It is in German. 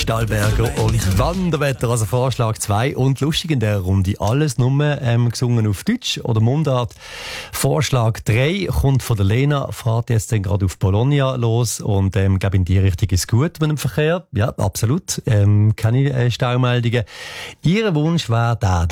Stahlberger und Wanderwetter, also Vorschlag 2. Und lustig in der Runde, alles nur gesungen auf Deutsch oder Mundart. Vorschlag 3 kommt von der Lena, fährt jetzt dann gerade auf Bologna los und glaube in die Richtung ist gut mit dem Verkehr. Ja, absolut. Keine Staumeldungen. Ihr Wunsch wäre der